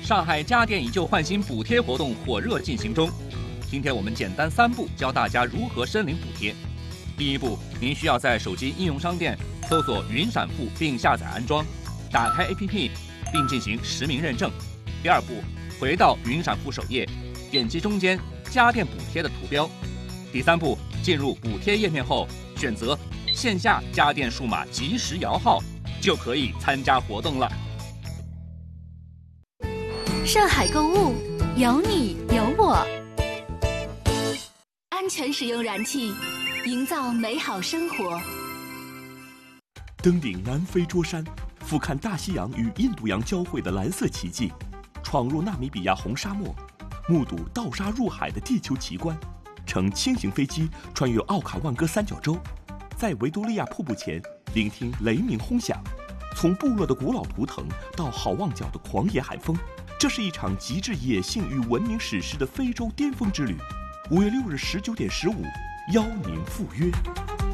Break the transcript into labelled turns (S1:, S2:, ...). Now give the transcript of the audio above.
S1: 上海家电以旧换新补贴活动火热进行中。今天我们简单3步教大家如何申领补贴。第一步，您需要在手机应用商店搜索云闪付并下载安装，打开 APP 并进行实名认证。第二步，回到云闪付首页，点击中间家电补贴的图标。第三步，进入补贴页面后，选择线下家电数码即时摇号，就可以参加活动了。
S2: 上海购物，有你有我。安全使用燃气，营造美好生活。
S3: 登顶南非桌山，俯瞰大西洋与印度洋交汇的蓝色奇迹，闯入纳米比亚红沙漠，目睹盗沙入海的地球奇观，乘轻型飞机穿越奥卡万戈三角洲，在维多利亚瀑布前聆听雷鸣轰响，从部落的古老图腾到好望角的狂野海风，这是一场极致野性与文明史诗的非洲巅峰之旅。5月6日19点15，邀您赴约。